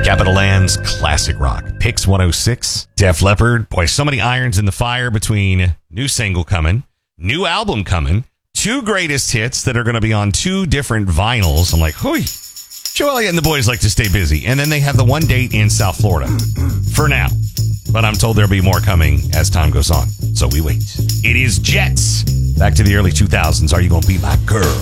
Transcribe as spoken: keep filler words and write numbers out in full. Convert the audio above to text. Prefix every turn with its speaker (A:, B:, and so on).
A: Capital Land's classic rock. Pix one oh six, Def Leppard. Boy, so many irons in the fire between new single coming, new album coming, two greatest hits that are going to be on two different vinyls. I'm like, hooey. Joe Elliott and the boys like to stay busy. And then they have the one date in South Florida. For now. But I'm told there'll be more coming as time goes on. So we wait. It is Jets. Back to the early two thousands. Are you going to be my girl?